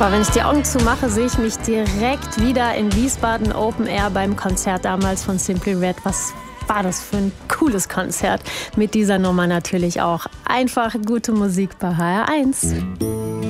Boah, wenn ich die Augen zumache, sehe ich mich direkt wieder in Wiesbaden Open Air beim Konzert damals von Simply Red. Was war das für ein cooles Konzert? Mit dieser Nummer natürlich auch. Einfach gute Musik bei HR1.